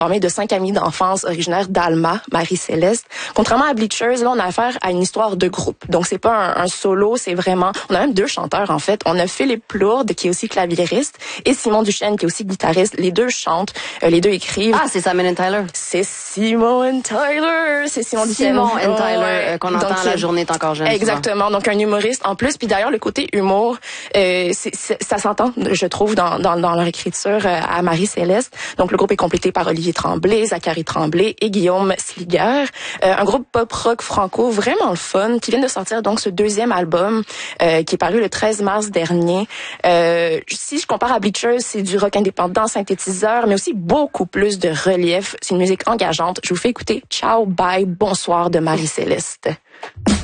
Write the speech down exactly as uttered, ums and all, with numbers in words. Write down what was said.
formé de cinq amis d'enfance originaires d'Alma, Marie-Céleste. Contrairement à Bleachers, là, on a affaire à une histoire de groupe. Donc, c'est pas un, un solo, c'est vraiment... On a même deux chanteurs, en fait. On a Philippe Lourde, qui est aussi claviériste, et Simon Duchesne, qui est aussi guitariste. Les deux chantent, euh, les deux écrivent. Ah, c'est Simon and Tyler. C'est Simon and Tyler. C'est Simon Duchesne. Simon and Tyler, ouais. euh, qu'on entend Donc, à La journée est encore jeune. Exactement. Souvent. Donc, un humoriste en plus. Puis d'ailleurs, le côté humour, euh, c'est, c'est, ça s'entend, je trouve, dans, dans, dans leur écriture euh, à Marie-Céleste. Donc, le groupe est complété par Olivier Tremblay, Zachary Tremblay et Guillaume Sliger. Euh, un groupe pop-rock franco vraiment le fun qui vient de sortir donc ce deuxième album euh, qui est paru le treize mars dernier. Euh, si je compare à Bleachers, c'est du rock indépendant, synthétiseur, mais aussi beaucoup plus de relief. C'est une musique engageante. Je vous fais écouter Ciao, bye, bonsoir de Marie-Céleste.